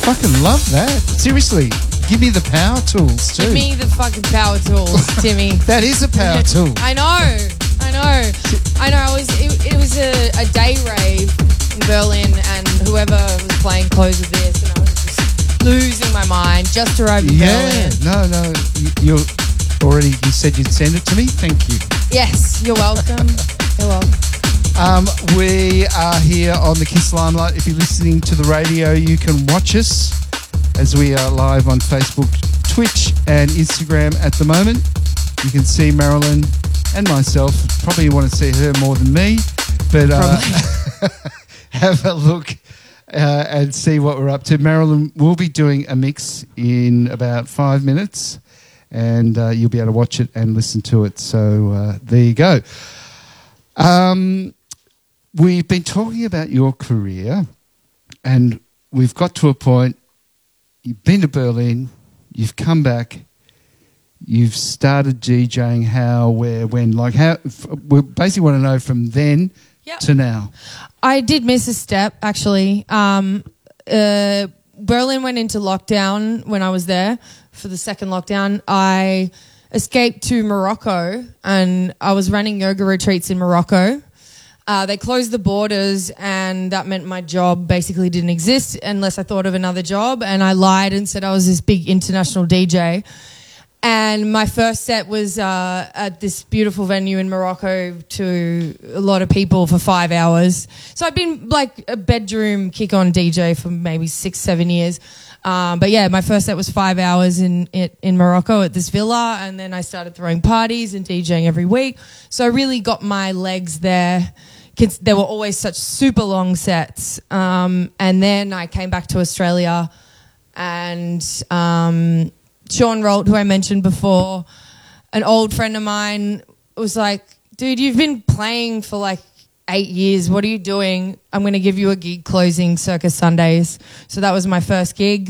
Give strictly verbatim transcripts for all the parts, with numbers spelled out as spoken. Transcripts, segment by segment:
Fucking love that. Seriously, give me the power tools too. Give me the fucking power tools, Timmy. That is a power tool. I know, I know, I know. It was it, it was a, a day rave in Berlin, and whoever was playing close with this, and I was just losing my mind. Just arrived in Yeah, Berlin. no, no. You, you're already. You said you'd send it to me. Thank you. Yes, you're welcome. You're welcome. Um, we are here on the Kiss Limelight. If you're listening to the radio, you can watch us as we are live on Facebook, Twitch, and Instagram at the moment. You can see Marilyn and myself. Probably you want to see her more than me, but uh, have a look uh, and see what we're up to. Marilyn will be doing a mix in about five minutes, and uh, you'll be able to watch it and listen to it. So uh, there you go. Um, we've been talking about your career, and we've got to a point. You've been to Berlin, you've come back, you've started DJing. How, where, when? Like how? F- we basically want to know from then Yep. to now. I did miss a step, actually. Um, uh, Berlin went into lockdown when I was there for the second lockdown. I escaped to Morocco, and I was running yoga retreats in Morocco. Uh, they closed the borders, and that meant my job basically didn't exist unless I thought of another job, and I lied and said I was this big international D J. And my first set was uh, at this beautiful venue in Morocco to a lot of people for five hours. So I've been like a bedroom kick-on D J for maybe six, seven years. Um, but yeah, my first set was five hours in, in in Morocco at this villa, and then I started throwing parties and DJing every week. So I really got my legs there. There were always such super long sets. Um, and then I came back to Australia, and um, Sean Rolt, who I mentioned before, an old friend of mine, was like, dude, you've been playing for like eight years. What are you doing? I'm going to give you a gig closing Circus Sundays. So that was my first gig,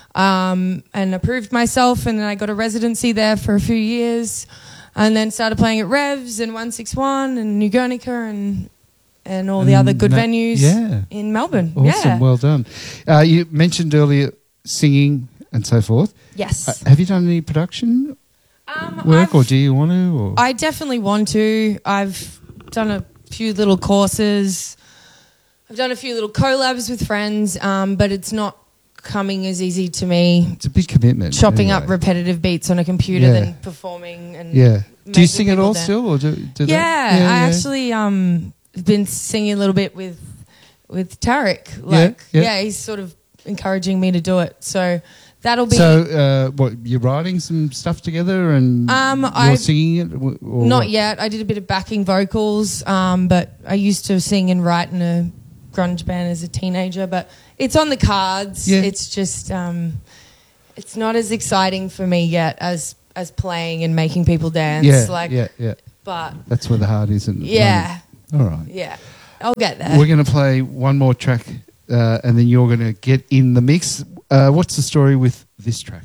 um, and I proved myself, and then I got a residency there for a few years, and then started playing at Revs and one sixty-one and New Guernica and and all the And other good that- venues yeah. in Melbourne. Awesome, Yeah. well done. Uh, you mentioned earlier singing and so forth. Yes. Uh, have you done any production Um, work, I've- or do you want to? Or? I definitely want to. I've done a few little courses. I've done a few little collabs with friends, um, but it's not coming as easy to me. It's a big commitment. Chopping anyway. up repetitive beats on a computer Yeah. than performing and Yeah. Do you making sing at people all dance. still, or do, do they? Yeah, I actually um been singing a little bit with with Tarek. Like, yeah. yeah, he's sort of encouraging me to do it. So that'll be So, uh, what, you're writing some stuff together and Um, you're I- singing it? w- Or not what? yet. I did a bit of backing vocals, um, but I used to sing and write in a grunge band as a teenager. But it's on the cards. Yeah. It's just um, it's not as exciting for me yet as as playing and making people dance. Yeah, like, yeah, yeah. But That's where the heart is. Isn't it? yeah, All right. yeah, I'll get there. We're going to play one more track uh, and then you're going to get in the mix. Uh, what's the story with this track?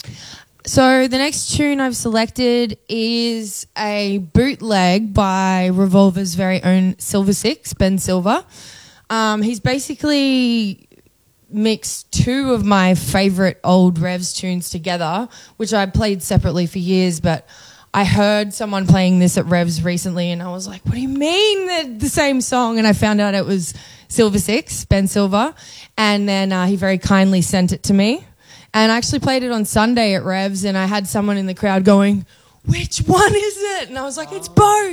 So the next tune I've selected is a bootleg by Revolver's very own Silver Six, Ben Silver. Um, he's basically mixed two of my favourite old Revs tunes together, which I played separately for years, but I heard someone playing this at Revs recently and I was like, what do you mean they're the same song? And I found out it was Silver Six, Ben Silver, and then uh, he very kindly sent it to me. And I actually played it on Sunday at Revs, and I had someone in the crowd going, which one is it? And I was like, it's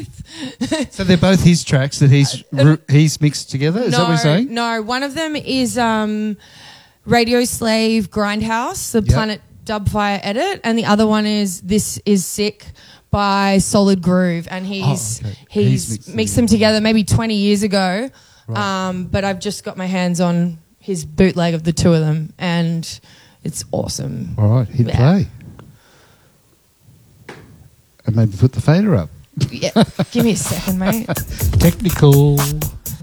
both. So they're both his tracks that he's Uh, he's mixed together? Is no, that what you're saying? No, one of them is um, Radio Slave Grindhouse, the Yep. Planet Dubfire edit, and the other one is This Is Sick by Solid Groove, and he's Oh, okay. he's, He's mixed mixed them them together maybe twenty years ago, Right. um, but I've just got my hands on his bootleg of the two of them, and it's awesome. All right, hit Yeah. play. And maybe put the fader up. Yeah, give me a second, mate. Technical.